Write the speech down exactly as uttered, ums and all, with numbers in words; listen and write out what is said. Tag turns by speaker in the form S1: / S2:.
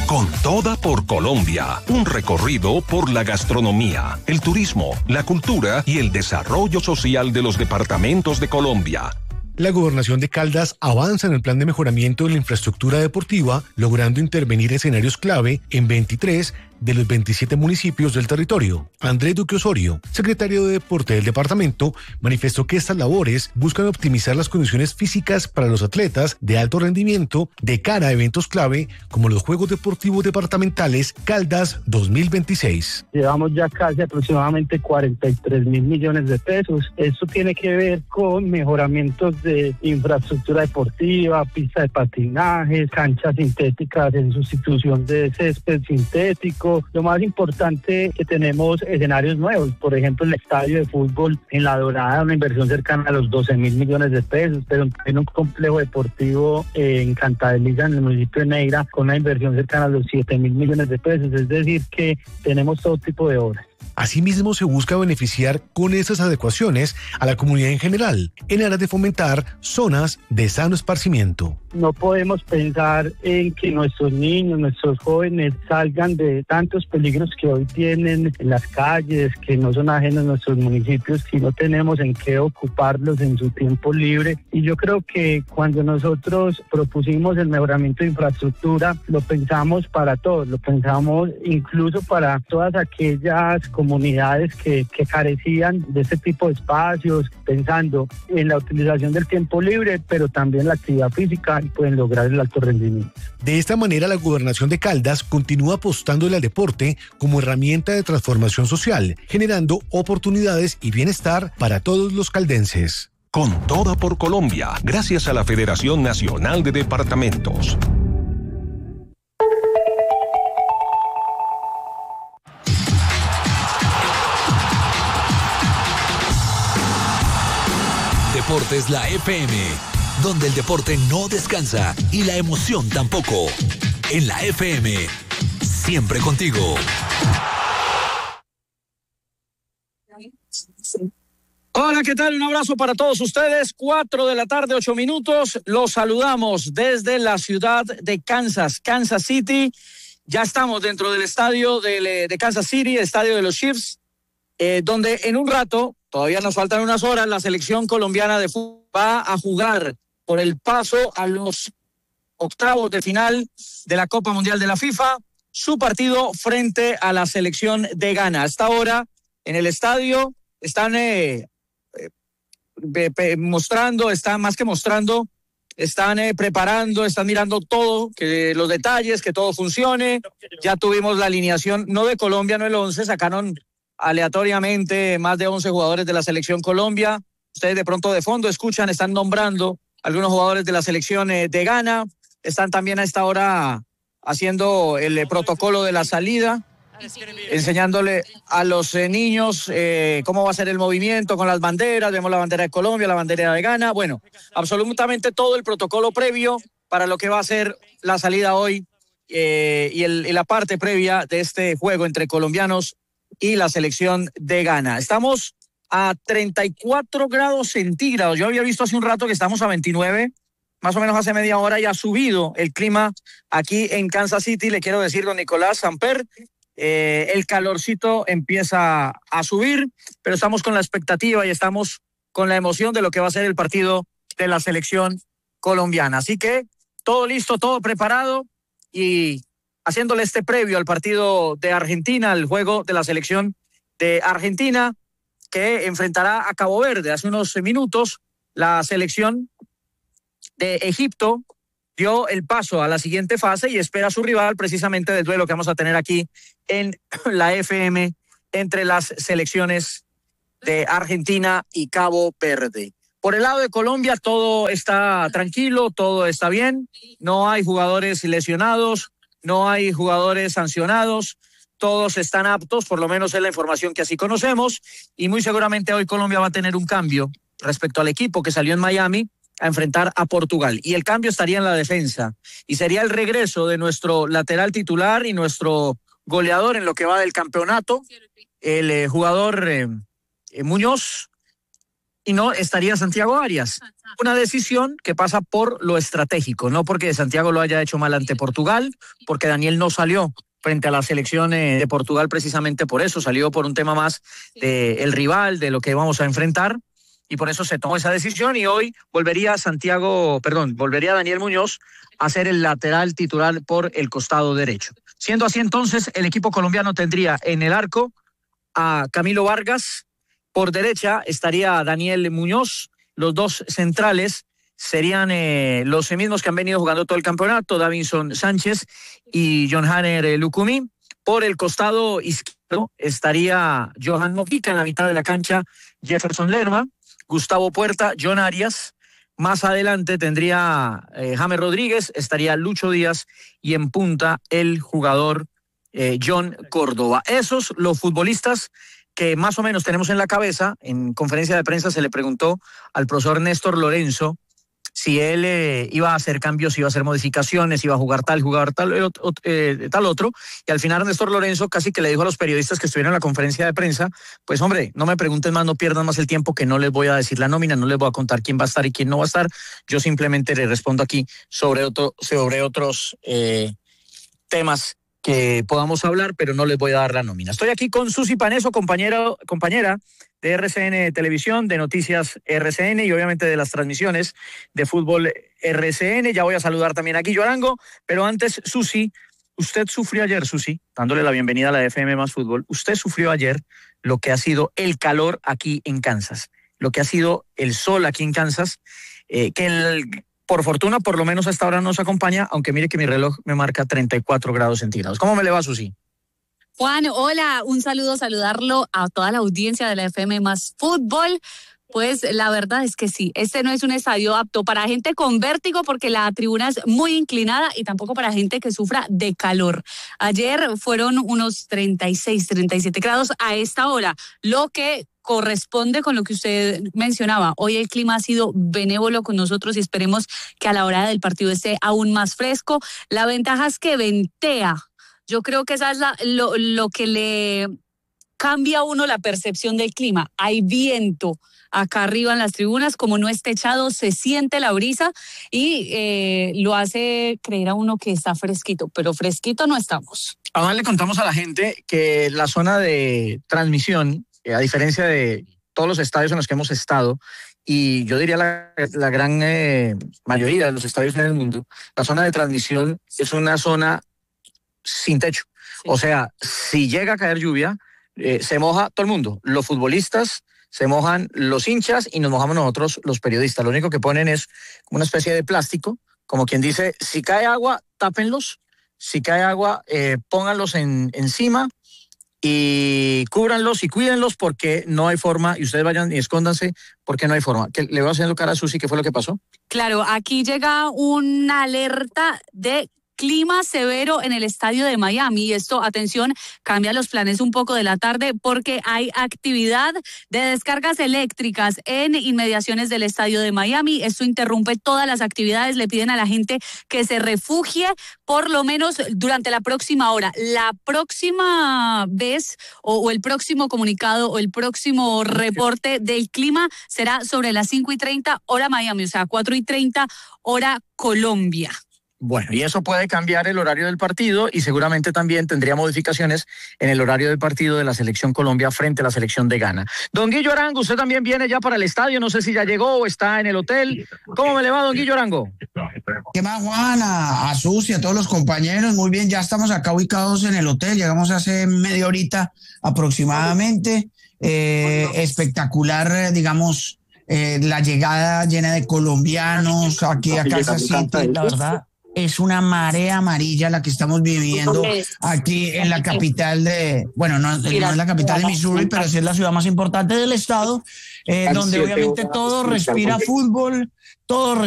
S1: Con toda por Colombia, un recorrido por la gastronomía, el turismo, la cultura y el desarrollo social de los departamentos de Colombia.
S2: La Gobernación de Caldas avanza en el plan de mejoramiento de la infraestructura deportiva, logrando intervenir escenarios clave en veintitrés de los veintisiete municipios del territorio. Andrés Duque Osorio, secretario de Deporte del departamento, manifestó que estas labores buscan optimizar las condiciones físicas para los atletas de alto rendimiento de cara a eventos clave como los Juegos Deportivos Departamentales Caldas dos mil veintiséis.
S3: Llevamos ya casi aproximadamente cuarenta y tres mil millones de pesos. Esto tiene que ver con mejoramientos de infraestructura deportiva, pista de patinaje, canchas sintéticas en sustitución de césped sintético. Lo más importante, que tenemos escenarios nuevos, por ejemplo el estadio de fútbol en La Dorada, una inversión cercana a los doce mil millones de pesos, pero también un complejo deportivo eh, en Cantadeliga, en el municipio de Neira, con una inversión cercana a los siete mil millones de pesos, es decir que tenemos todo tipo de obras.
S2: Asimismo, se busca beneficiar con esas adecuaciones a la comunidad en general, en aras de fomentar zonas de sano esparcimiento.
S3: No podemos pensar en que nuestros niños, nuestros jóvenes salgan de tantos peligros que hoy tienen en las calles, que no son ajenos a nuestros municipios, si no tenemos en qué ocuparlos en su tiempo libre. Y yo creo que cuando nosotros propusimos el mejoramiento de infraestructura, lo pensamos para todos, lo pensamos incluso para todas aquellas comunidades que, que carecían de este tipo de espacios, pensando en la utilización del tiempo libre, pero también la actividad física, y pueden lograr el alto rendimiento.
S2: De esta manera, la Gobernación de Caldas continúa apostándole al deporte como herramienta de transformación social, generando oportunidades y bienestar para todos los caldenses.
S1: Con toda por Colombia, gracias a la Federación Nacional de Departamentos.
S4: Deportes La F M, donde el deporte no descansa y la emoción tampoco. En la F M, siempre contigo.
S5: Hola, ¿qué tal? Un abrazo para todos ustedes. Cuatro de la tarde, ocho minutos. Los saludamos desde la ciudad de Kansas, Kansas City. Ya estamos dentro del estadio de, de Kansas City, estadio de los Chiefs, eh, donde en un rato, todavía nos faltan unas horas, la selección colombiana de fútbol va a jugar por el paso a los octavos de final de la Copa Mundial de la FIFA, su partido frente a la selección de Ghana. Hasta ahora, en el estadio, están eh, eh, mostrando, están más que mostrando, están eh, preparando, están mirando todo, que los detalles, que todo funcione. Ya tuvimos la alineación, no de Colombia, no el once, sacaron aleatoriamente más de once jugadores de la selección Colombia. Ustedes de pronto de fondo escuchan, están nombrando algunos jugadores de la selección eh, de Ghana. Están también a esta hora haciendo el eh, protocolo de la salida, enseñándole a los eh, niños eh, cómo va a ser el movimiento con las banderas. Vemos la bandera de Colombia, la bandera de Ghana. Bueno, absolutamente todo el protocolo previo para lo que va a ser la salida hoy eh, y, el, y la parte previa de este juego entre colombianos y la selección de Ghana. Estamos a treinta y cuatro grados centígrados. Yo había visto hace un rato que estamos a veintinueve, más o menos hace media hora, y ha subido el clima aquí en Kansas City. Le quiero decir, don Nicolás Samper, eh, el calorcito empieza a subir, pero estamos con la expectativa y estamos con la emoción de lo que va a ser el partido de la selección colombiana. Así que todo listo, todo preparado, y haciéndole este previo al partido de Argentina, al juego de la selección de Argentina, que enfrentará a Cabo Verde. Hace unos minutos, la selección de Egipto dio el paso a la siguiente fase y espera a su rival precisamente del duelo que vamos a tener aquí en la F M entre las selecciones de Argentina y Cabo Verde. Por el lado de Colombia, todo está tranquilo, todo está bien. No hay jugadores lesionados, no hay jugadores sancionados. Todos están aptos, por lo menos es la información que así conocemos, y muy seguramente hoy Colombia va a tener un cambio respecto al equipo que salió en Miami a enfrentar a Portugal, y el cambio estaría en la defensa, y sería el regreso de nuestro lateral titular y nuestro goleador en lo que va del campeonato, el eh, jugador eh, eh, Muñoz, y no estaría Santiago Arias. Una decisión que pasa por lo estratégico, no porque Santiago lo haya hecho mal ante Portugal, porque Daniel no salió frente a la selección eh, de Portugal precisamente por eso, salió por un tema más del rival, de lo que vamos a enfrentar, y por eso se tomó esa decisión, y hoy volvería Santiago, perdón, volvería Daniel Muñoz a ser el lateral titular por el costado derecho. Siendo así entonces, el equipo colombiano tendría en el arco a Camilo Vargas, por derecha estaría Daniel Muñoz, los dos centrales serían eh, los mismos que han venido jugando todo el campeonato, Davinson Sánchez y John Hanner Lucumí. Por el costado izquierdo estaría Johan Mojica, en la mitad de la cancha Jefferson Lerma, Gustavo Puerta, John Arias. Más adelante tendría eh, James Rodríguez, estaría Lucho Díaz y en punta el jugador eh, John Córdoba. Esos los futbolistas que más o menos tenemos en la cabeza. En conferencia de prensa se le preguntó al profesor Néstor Lorenzo si él eh, iba a hacer cambios, iba a hacer modificaciones, iba a jugar tal, jugar tal, eh, tal otro, y al final Néstor Lorenzo casi que le dijo a los periodistas que estuvieron en la conferencia de prensa, pues hombre, no me pregunten más, no pierdan más el tiempo, que no les voy a decir la nómina, no les voy a contar quién va a estar y quién no va a estar, yo simplemente le respondo aquí sobre, otro, sobre otros eh, temas que podamos hablar, pero no les voy a dar la nómina. Estoy aquí con Susi Paneso, compañera, compañera de R C N Televisión, de Noticias R C N y obviamente de las transmisiones de fútbol R C N. Ya voy a saludar también a Guillo Arango, pero antes, Susi, usted sufrió ayer, Susi, dándole la bienvenida a la F M más Fútbol, usted sufrió ayer lo que ha sido el calor aquí en Kansas, lo que ha sido el sol aquí en Kansas, eh, que el... Por fortuna, por lo menos a esta hora nos acompaña, aunque mire que mi reloj me marca treinta y cuatro grados centígrados. ¿Cómo me le va, Susi?
S6: Juan, hola, un saludo, saludarlo a toda la audiencia de la F M más Fútbol. Pues la verdad es que sí, este no es un estadio apto para gente con vértigo porque la tribuna es muy inclinada y tampoco para gente que sufra de calor. Ayer fueron unos treinta y seis, treinta y siete grados a esta hora, lo que corresponde con lo que usted mencionaba. Hoy el clima ha sido benévolo con nosotros y esperemos que a la hora del partido esté aún más fresco. La ventaja es que ventea. Yo creo que esa es la, lo, lo que le cambia a uno la percepción del clima. Hay viento acá arriba en las tribunas, como no es techado, se siente la brisa y eh, lo hace creer a uno que está fresquito, pero fresquito no estamos.
S5: Ahora le contamos a la gente que la zona de transmisión, a diferencia de todos los estadios en los que hemos estado, y yo diría la, la gran eh, mayoría de los estadios en el mundo, la zona de transmisión es una zona sin techo. Sí. O sea, si llega a caer lluvia, eh, se moja todo el mundo. Los futbolistas, se mojan los hinchas y nos mojamos nosotros los periodistas. Lo único que ponen es una especie de plástico, como quien dice, si cae agua, tápenlos. Si cae agua, eh, pónganlos en, encima. Y cúbranlos y cuídenlos porque no hay forma, y ustedes vayan y escóndanse porque no hay forma. ¿Qué, le voy haciendo cara a Susi, ¿qué fue lo que pasó?
S6: Claro, aquí llega una alerta de clima severo en el estadio de Miami y esto, atención, cambia los planes un poco de la tarde porque hay actividad de descargas eléctricas en inmediaciones del estadio de Miami. Esto interrumpe todas las actividades, le piden a la gente que se refugie por lo menos durante la próxima hora. La próxima vez o, o el próximo comunicado o el próximo reporte del clima será sobre las cinco y treinta hora Miami, o sea, cuatro y treinta hora Colombia.
S5: Bueno, y eso puede cambiar el horario del partido y seguramente también tendría modificaciones en el horario del partido de la Selección Colombia frente a la Selección de Ghana. Don Guillo Arango, usted también viene ya para el estadio, no sé si ya llegó o está en el hotel. ¿Cómo me le va, don Guillo Arango?
S7: ¿Qué más, Juan? A, a Susi, a todos los compañeros, muy bien, ya estamos acá ubicados en el hotel, llegamos hace media horita aproximadamente. Eh, espectacular, digamos, eh, la llegada llena de colombianos aquí a Kansas City, la verdad. Es una marea amarilla la que estamos viviendo aquí en la capital de, bueno, no, no es la capital de Missouri, pero sí es la ciudad más importante del estado, eh, donde obviamente todo respira fútbol, todo